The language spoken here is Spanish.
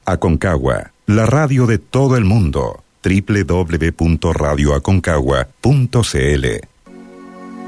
Aconcagua, la radio de todo el mundo. www.radioaconcagua.cl